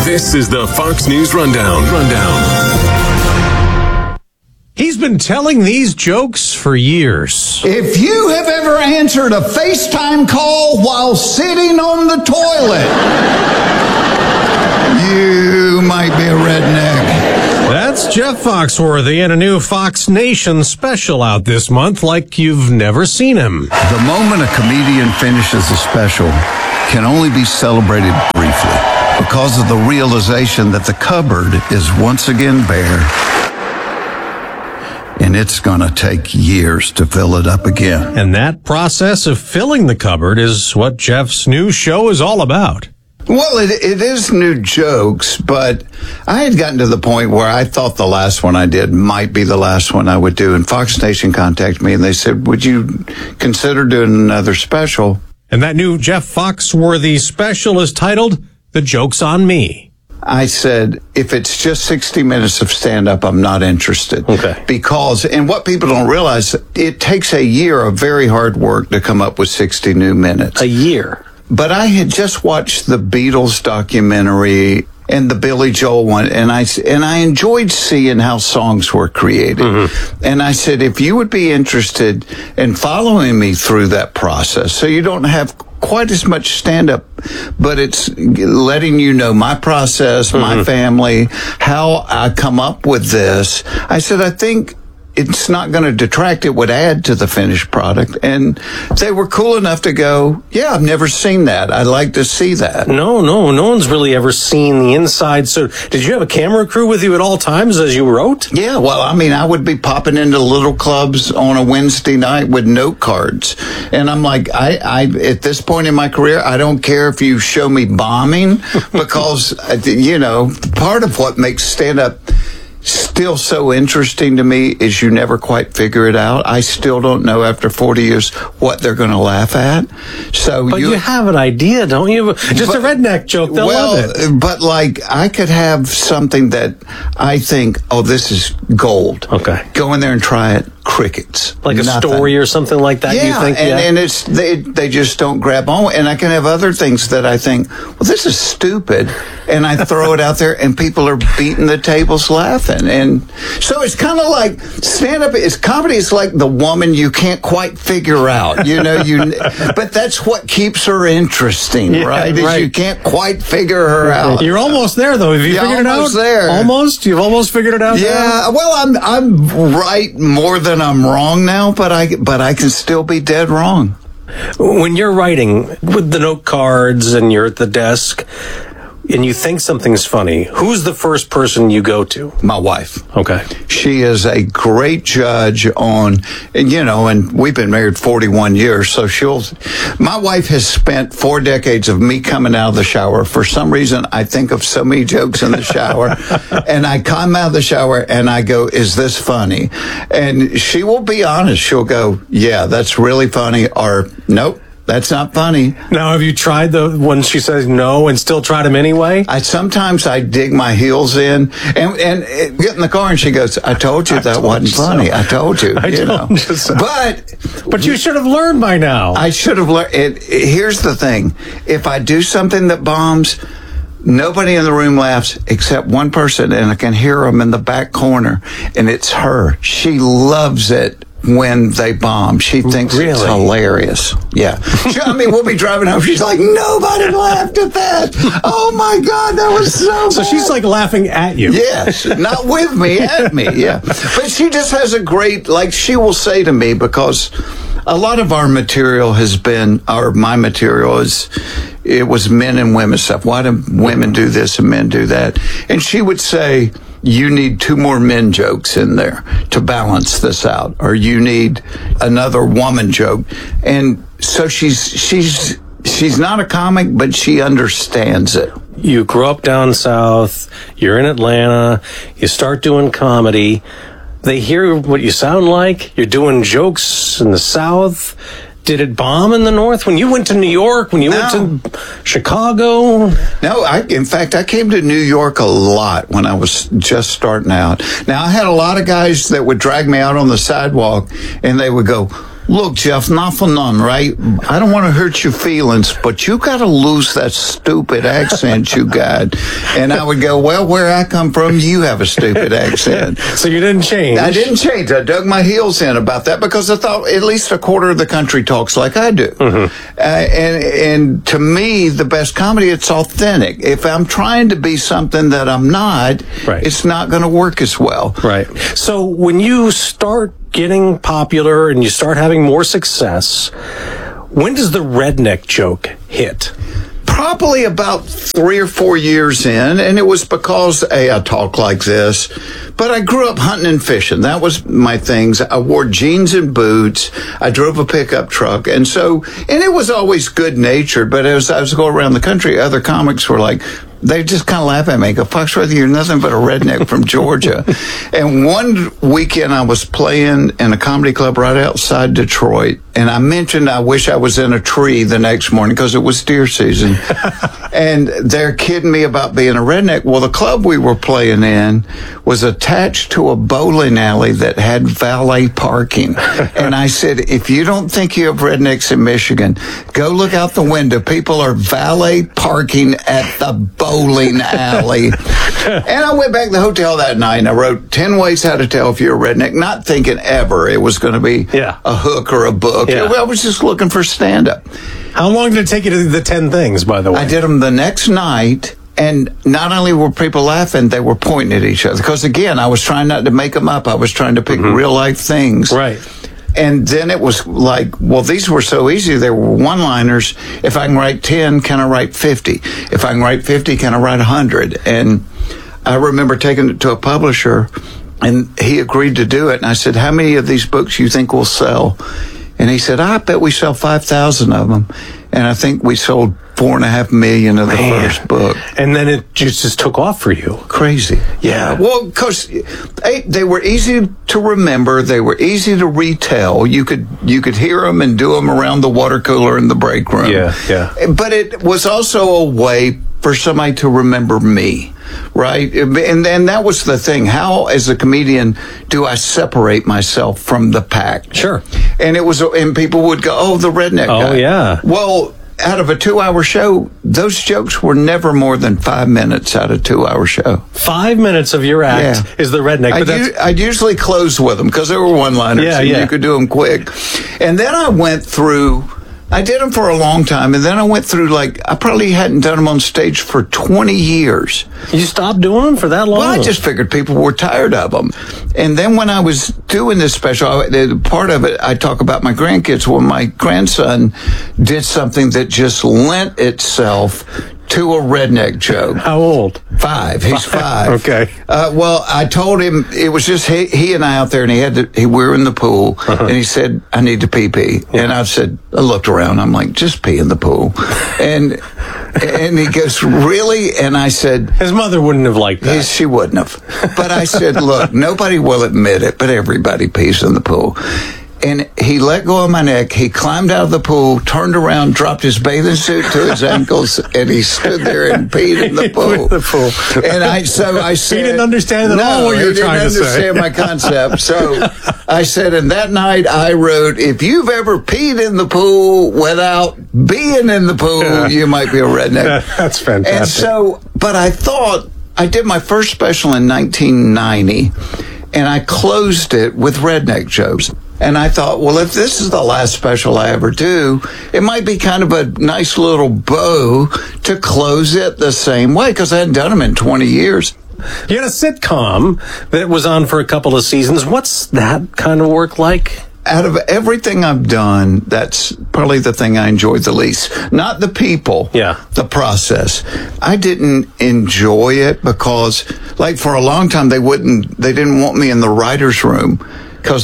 This is the Fox News Rundown. He's been telling these jokes for years. If you have ever answered a FaceTime call while sitting on the toilet, you might be a redneck. That's Jeff Foxworthy in a new Fox Nation special out this month like you've never seen him. The moment a comedian finishes a special can only be celebrated briefly because of the realization that the cupboard is once again bare. And it's going to take years to fill it up again. And that process of filling the cupboard is what Jeff's new show is all about. Well, it is new jokes, but I had gotten to the point where I thought the last one I did might be the last one I would do. And Fox Nation contacted me and they said, would you consider doing another special? And that new Jeff Foxworthy special is titled The Joke's on Me. I said, if it's just 60 minutes of stand-up, I'm not interested. Okay. Because, and what people don't realize, it takes a year of very hard work to come up with 60 new minutes. A year? But I had just watched the Beatles documentary and the Billy Joel one, and I enjoyed seeing how songs were created. Mm-hmm. And I said, if you would be interested in following me through that process, so you don't have quite as much stand-up, but it's letting you know my process, my family, how I come up with this. I said, I think it's not going to detract. It would add to the finished product. And they were cool enough to go, yeah, I've never seen that. I'd like to see that. No one's really ever seen the inside. So did you have a camera crew with you at all times as you wrote? Yeah, well, I mean, I would be popping into little clubs on a Wednesday night with note cards. And I'm like, I at this point in my career, I don't care if you show me bombing because, part of what makes stand-up still so interesting to me is you never quite figure it out. I still don't know after 40 years what they're going to laugh at. But you have an idea, don't you? Just a redneck joke. They'll love it. But like I could have something that I think, oh, this is gold. Okay. Go in there and try it. Crickets. Like nothing. A story or something like that, yeah, you think? And it's they just don't grab on. And I can have other things that I think, well, this is stupid. And I throw it out there and people are beating the tables laughing. And so it's kind of like stand-up is comedy is like the woman you can't quite figure out. But that's what keeps her interesting, right? Is you can't quite figure her out. You're almost there, though. Have you figured it out? Almost there. Almost? You've almost figured it out? Yeah. Now? Well, I'm right more than I'm wrong now, but I can still be dead wrong. When you're writing with the note cards and you're at the desk and you think something's funny, who's the first person you go to? My wife. Okay. She is a great judge on, and we've been married 41 years, so my wife has spent 4 decades of me coming out of the shower. For some reason, I think of so many jokes in the shower, and I come out of the shower and I go, is this funny? And she will be honest. She'll go, yeah, that's really funny, or nope. That's not funny. Now, have you tried when she says no and still tried them anyway? Sometimes I dig my heels in and get in the car and she goes, I told you that wasn't funny. I told you. But you should have learned by now. I should have learned. Here's the thing. If I do something that bombs, nobody in the room laughs except one person, and I can hear them in the back corner, and it's her. She loves it when they bomb. She thinks it's hilarious. Yeah. We'll be driving home. She's like, nobody laughed at that. Oh my God, that was so bad. So she's like laughing at you. Yes. Not with me, at me. Yeah. But she just has a great, she will say to me, because a lot of our material my material it was men and women stuff. Why do women do this and men do that? And she would say, you need 2 more men jokes in there to balance this out, or you need another woman joke. And so she's not a comic, but she understands it. You grew up down south, you're in Atlanta, you start doing comedy, they hear what you sound like, you're doing jokes in the South. Did it bomb in the North? When you went to New York, when you went to Chicago? No, in fact, I came to New York a lot when I was just starting out. Now, I had a lot of guys that would drag me out on the sidewalk, and they would go, look, Jeff, not for none, right? I don't want to hurt your feelings, but you got to lose that stupid accent you got. And I would go, well, where I come from, you have a stupid accent. So you didn't change. I didn't change. I dug my heels in about that because I thought at least a quarter of the country talks like I do. And to me, the best comedy, it's authentic. If I'm trying to be something that I'm not, it's not going to work as well. Right. So when you start getting popular and you start having more success, when does the redneck joke hit? Probably about 3 or 4 years in, and it was because, I talk like this, but I grew up hunting and fishing. That was my things. I wore jeans and boots. I drove a pickup truck, and it was always good-natured, but as I was going around the country, other comics were like, they just kind of laugh at me. Go, Foxworthy, you're nothing but a redneck from Georgia. And one weekend I was playing in a comedy club right outside Detroit, and I mentioned I wish I was in a tree the next morning because it was deer season. And they're kidding me about being a redneck. Well, the club we were playing in was attached to a bowling alley that had valet parking. And I said, if you don't think you have rednecks in Michigan, go look out the window. People are valet parking at the bowling alley. And I went back to the hotel that night and I wrote 10 ways how to tell if you're a redneck, not thinking ever it was going to be a hook or a book. Yeah. I was just looking for stand-up. How long did it take you to do the 10 things, by the way? I did them the next night, and not only were people laughing, they were pointing at each other. Because, again, I was trying not to make them up. I was trying to pick real-life things. Right. And then it was like, well, these were so easy. They were one-liners. If I can write 10, can I write 50? If I can write 50, can I write 100? And I remember taking it to a publisher, and he agreed to do it. And I said, how many of these books you think will sell? And he said, I bet we sell 5,000 of them. And I think we sold 4.5 million of the first book. And then it just took off for you. Crazy. Yeah. Well, because they were easy to remember. They were easy to retell. You could hear them and do them around the water cooler in the break room. Yeah. But it was also a way for somebody to remember me. Right. And that was the thing. How, as a comedian, do I separate myself from the pack? Sure. And people would go, oh, the redneck guy. Oh, yeah. Well, out of a 2-hour show, those jokes were never more than 5 minutes out of a 2-hour show. 5 minutes of your act is the redneck. I'd usually close with them because they were one-liners and you could do them quick. And then I did them for a long time, and then I went through, I probably hadn't done them on stage for 20 years. You stopped doing them for that long? Well, I just figured people were tired of them. And then when I was doing this special, part of it, I talk about my grandkids. Well, my grandson did something that just lent itself to a redneck joke. How old? 5. He's 5. Okay. Well, I told him it was just he and I out there, and we were in the pool, and he said, "I need to pee." Yeah. And I looked around. I'm like, "Just pee in the pool," and he goes, "Really?" And I said, his mother wouldn't have liked that. She wouldn't have. But I said, "Look, nobody will admit it, but everybody pees in the pool." And he let go of my neck. He climbed out of the pool, turned around, dropped his bathing suit to his ankles, and he stood there and peed in the pool. And I said, he didn't understand at all what you were trying to say. He didn't understand my concept. So I said, and that night I wrote, if you've ever peed in the pool without being in the pool, you might be a redneck. That's fantastic. And so, but I thought, I did my first special in 1990, and I closed it with redneck jokes. And I thought, well, if this is the last special I ever do, it might be kind of a nice little bow to close it the same way, because I hadn't done them in 20 years. You had a sitcom that was on for a couple of seasons. What's that kind of work like? Out of everything I've done, that's probably the thing I enjoyed the least. Not the people, the process. I didn't enjoy it because, for a long time, they didn't want me in the writer's room. I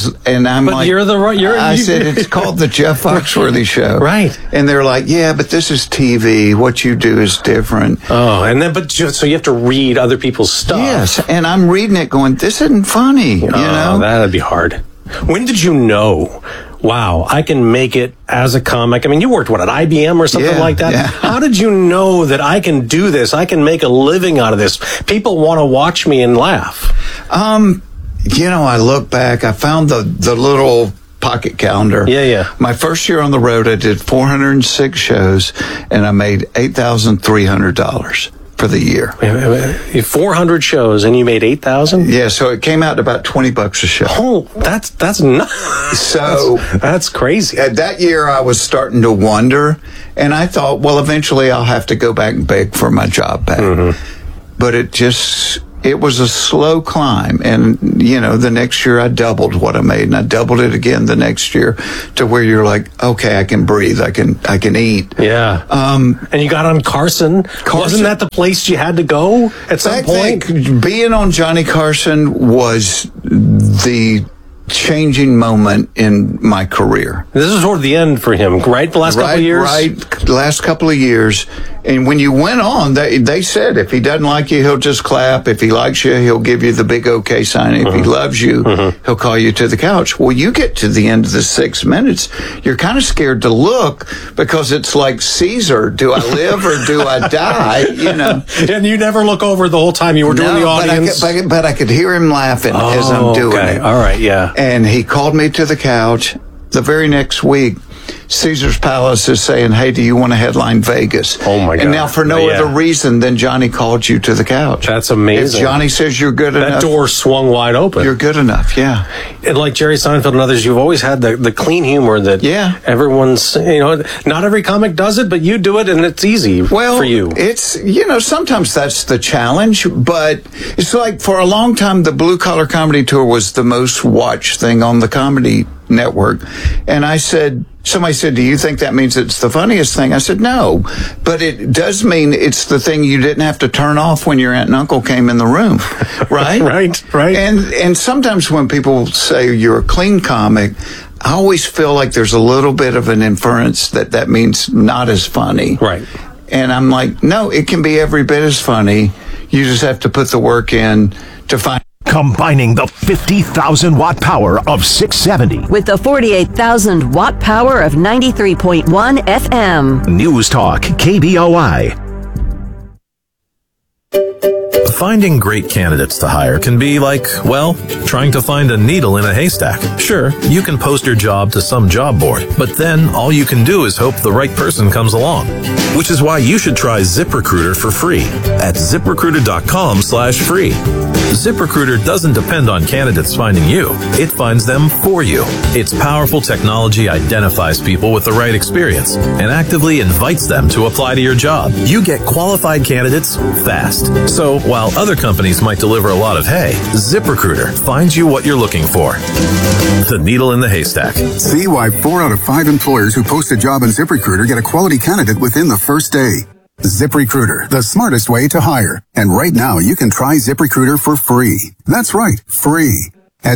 said, it's called the Jeff Foxworthy Show. Right. And they're like, yeah, but this is TV. What you do is different. Oh, so you have to read other people's stuff. Yes, and I'm reading it going, this isn't funny, you know? That'd be hard. When did you know, wow, I can make it as a comic? I mean, you worked, at IBM or something like that? Yeah. How did you know that I can do this? I can make a living out of this. People want to watch me and laugh. I look back, I found the little pocket calendar. Yeah. My first year on the road, I did 406 shows, and I made $8,300 for the year. 400 shows, and you made 8,000? Yeah, so it came out to about $20 a show. Oh, that's nuts. So that's crazy. That year, I was starting to wonder, and I thought, well, eventually I'll have to go back and beg for my job back. But it was a slow climb. And, the next year I doubled what I made, and I doubled it again the next year to where you're like, okay, I can breathe. I can eat. Yeah. And you got on Carson. Wasn't that the place you had to go at some point? Being on Johnny Carson was the changing moment in my career. This is toward the end for him, right? The last couple of years? Right, last couple of years. And when you went on, they said, if he doesn't like you, he'll just clap. If he likes you, he'll give you the big okay sign. If he loves you, he'll call you to the couch. Well, you get to the end of the 6 minutes, you're kind of scared to look because it's like Caesar. Do I live or do I die? And you never look over the whole time you were doing the audience? But I could hear him laughing as I'm doing it. All right, yeah. And he called me to the couch. The very next week, Caesar's Palace is saying, hey, do you want to headline Vegas? Oh, my God. And now for no other reason than Johnny called you to the couch. That's amazing. If Johnny says you're good enough. That door swung wide open. You're good enough, yeah. And like Jerry Seinfeld and others, you've always had the clean humor that everyone's, not every comic does it, but you do it and it's easy for you. It's, sometimes that's the challenge, but it's like for a long time, the Blue Collar Comedy Tour was the most watched thing on the Comedy Network. And somebody said, do you think that means it's the funniest thing? I said, no, but it does mean it's the thing you didn't have to turn off when your aunt and uncle came in the room, right? Right. And sometimes when people say you're a clean comic, I always feel like there's a little bit of an inference that means not as funny. Right. And I'm like, no, it can be every bit as funny. You just have to put the work in to find. Combining the 50,000 watt power of 670 with the 48,000 watt power of 93.1 FM. News Talk KBOI. Finding great candidates to hire can be like, well, trying to find a needle in a haystack. Sure, you can post your job to some job board, but then all you can do is hope the right person comes along. Which is why you should try ZipRecruiter for free at ZipRecruiter.com/free. ZipRecruiter doesn't depend on candidates finding you. It finds them for you. Its powerful technology identifies people with the right experience and actively invites them to apply to your job. You get qualified candidates fast. So while other companies might deliver a lot of hay, ZipRecruiter finds you what you're looking for. The needle in the haystack. See why 4 out of 5 employers who post a job on ZipRecruiter get a quality candidate within the first day. ZipRecruiter, the smartest way to hire. And right now, you can try ZipRecruiter for free. That's right, free. At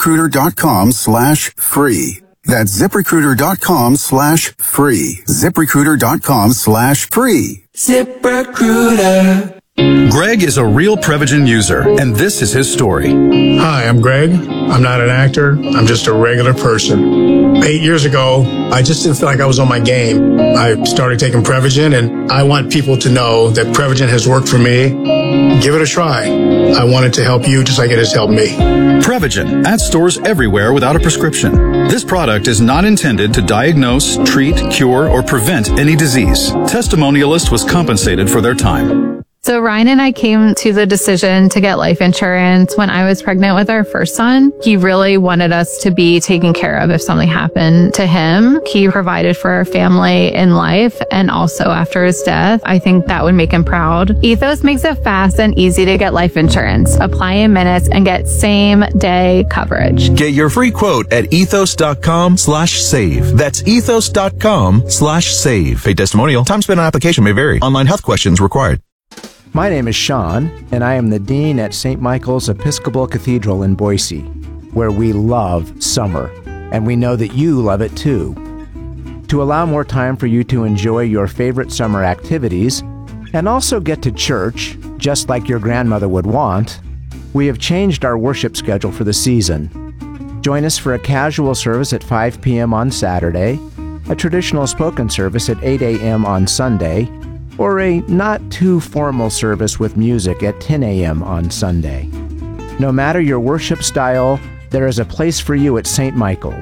ZipRecruiter.com/free. That's ZipRecruiter.com/free. ZipRecruiter.com/free. ZipRecruiter. Greg is a real Prevagen user, and this is his story. Hi, I'm Greg. I'm not an actor. I'm just a regular person. 8 years ago, I just didn't feel like I was on my game. I started taking Prevagen, and I want people to know that Prevagen has worked for me. Give it a try. I want it to help you just like it has helped me. Prevagen, at stores everywhere without a prescription. This product is not intended to diagnose, treat, cure, or prevent any disease. Testimonialist was compensated for their time. So Ryan and I came to the decision to get life insurance when I was pregnant with our first son. He really wanted us to be taken care of if something happened to him. He provided for our family in life and also after his death. I think that would make him proud. Ethos makes it fast and easy to get life insurance. Apply in minutes and get same day coverage. Get your free quote at ethos.com/save. That's ethos.com/save. Pay testimonial. Time spent on application may vary. Online health questions required. My name is Sean, and I am the Dean at St. Michael's Episcopal Cathedral in Boise, where we love summer, and we know that you love it too. To allow more time for you to enjoy your favorite summer activities, and also get to church, just like your grandmother would want, we have changed our worship schedule for the season. Join us for a casual service at 5 p.m. on Saturday, a traditional spoken service at 8 a.m. on Sunday, or a not-too-formal service with music at 10 a.m. on Sunday. No matter your worship style, there is a place for you at St. Michael's.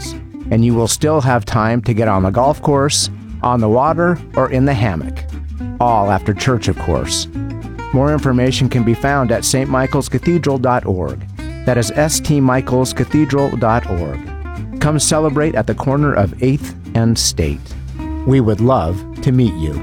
and you will still have time to get on the golf course, on the water, or in the hammock. All after church, of course. More information can be found at stmichaelscathedral.org. That is stmichaelscathedral.org. Come celebrate at the corner of 8th and State. We would love to meet you.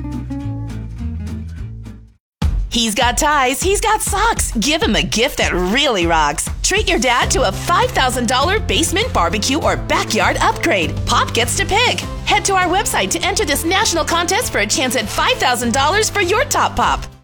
He's got ties, he's got socks. Give him a gift that really rocks. Treat your dad to a $5,000 basement barbecue or backyard upgrade. Pop gets to pick. Head to our website to enter this national contest for a chance at $5,000 for your top pop.